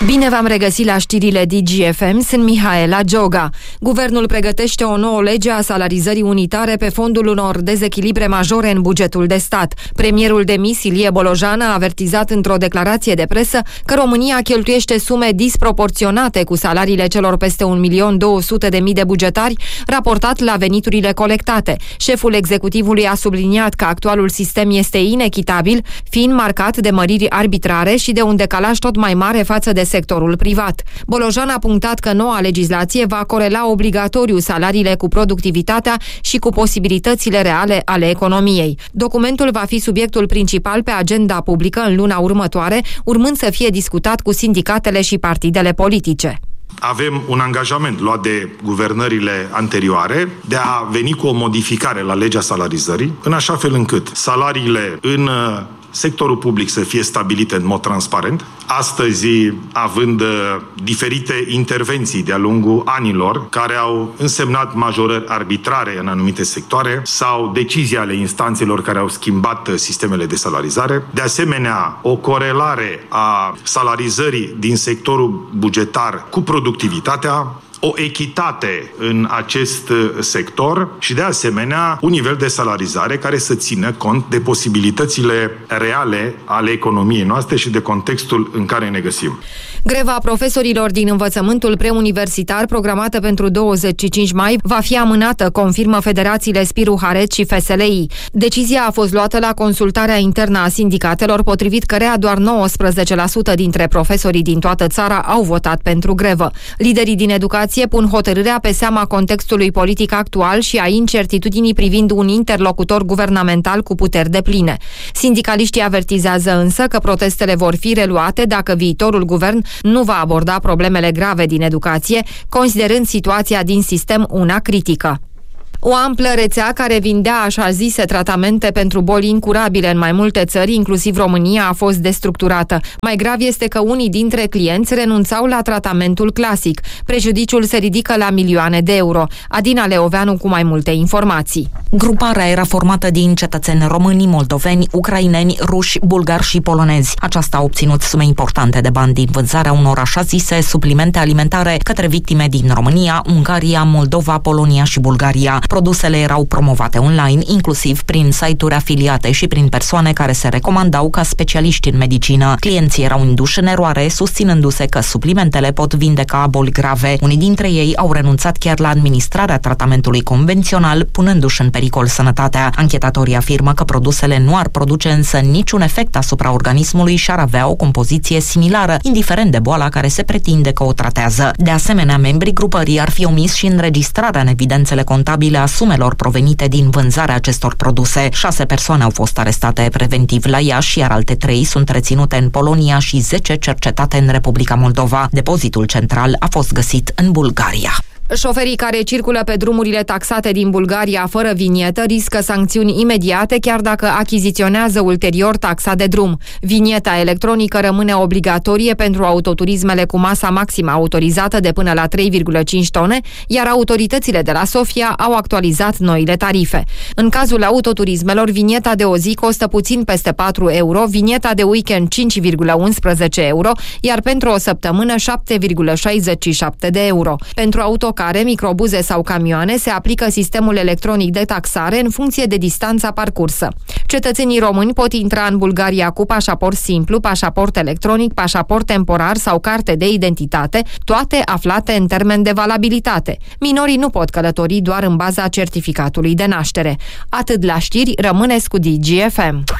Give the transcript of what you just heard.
Bine v-am regăsit la știrile DGFM, sunt Mihaela Gioga. Guvernul pregătește o nouă lege a salarizării unitare pe fondul unor dezechilibre majore în bugetul de stat. Premierul demis Ilie Bolojan a avertizat într-o declarație de presă că România cheltuiește sume disproporționate cu salariile celor peste 1.200.000 de bugetari, raportat la veniturile colectate. Șeful executivului a subliniat că actualul sistem este inechitabil, fiind marcat de măriri arbitrare și de un decalaj tot mai mare față de sectorul privat. Bolojan a punctat că noua legislație va corela obligatoriu salariile cu productivitatea și cu posibilitățile reale ale economiei. Documentul va fi subiectul principal pe agenda publică în luna următoare, urmând să fie discutat cu sindicatele și partidele politice. Avem un angajament luat de guvernările anterioare de a veni cu o modificare la legea salarizării, în așa fel încât salariile în sectorul public să fie stabilite în mod transparent. Astăzi, având diferite intervenții de-a lungul anilor care au însemnat majorări arbitrare în anumite sectoare sau decizii ale instanțelor care au schimbat sistemele de salarizare, de asemenea, o corelare a salarizării din sectorul bugetar cu productivitatea, o echitate în acest sector și, de asemenea, un nivel de salarizare care să țină cont de posibilitățile reale ale economiei noastre și de contextul în care ne găsim. Greva profesorilor din învățământul preuniversitar, programată pentru 25 mai, va fi amânată, confirmă federațiile Spiru Haret și FSLI. Decizia a fost luată la consultarea internă a sindicatelor, potrivit căreia doar 19% dintre profesorii din toată țara au votat pentru grevă. Liderii din educație pun hotărârea pe seama contextului politic actual și a incertitudinii privind un interlocutor guvernamental cu puteri depline. Sindicaliștii avertizează însă că protestele vor fi reluate dacă viitorul guvern nu va aborda problemele grave din educație, considerând situația din sistem una critică. O amplă rețea care vindea așa zise tratamente pentru boli incurabile în mai multe țări, inclusiv România, a fost destructurată. Mai grav este că unii dintre clienți renunțau la tratamentul clasic. Prejudiciul se ridică la milioane de euro. Adina Leoveanu cu mai multe informații. Gruparea era formată din cetățeni români, moldoveni, ucraineni, ruși, bulgari și polonezi. Aceasta a obținut sume importante de bani din vânzarea unor așa zise suplimente alimentare către victime din România, Ungaria, Moldova, Polonia și Bulgaria. Produsele erau promovate online, inclusiv prin site-uri afiliate și prin persoane care se recomandau ca specialiști în medicină. Clienții erau induși în eroare, susținându-se că suplimentele pot vindeca boli grave. Unii dintre ei au renunțat chiar la administrarea tratamentului convențional, punându-și în pericol sănătatea. Anchetatorii afirmă că produsele nu ar produce însă niciun efect asupra organismului și ar avea o compoziție similară, indiferent de boala care se pretinde că o tratează. De asemenea, membrii grupării ar fi omis și înregistrarea în evidențele contabile a sumelor provenite din vânzarea acestor produse. 6 persoane au fost arestate preventiv la Iași, iar alte 3 sunt reținute în Polonia și 10 cercetate în Republica Moldova. Depozitul central a fost găsit în Bulgaria. Șoferii care circulă pe drumurile taxate din Bulgaria fără vinietă riscă sancțiuni imediate, chiar dacă achiziționează ulterior taxa de drum. Vinieta electronică rămâne obligatorie pentru autoturismele cu masa maximă autorizată de până la 3,5 tone, iar autoritățile de la Sofia au actualizat noile tarife. În cazul autoturismelor, vinieta de o zi costă puțin peste 4 euro, vinieta de weekend 5,11 euro, iar pentru o săptămână 7,67 de euro. Pentru autocar, microbuze sau camioane se aplică sistemul electronic de taxare în funcție de distanța parcursă. Cetățenii români pot intra în Bulgaria cu pașaport simplu, pașaport electronic, pașaport temporar sau carte de identitate, toate aflate în termen de valabilitate. Minorii nu pot călători doar în baza certificatului de naștere. Atât la știri, rămâneți cu DGFM.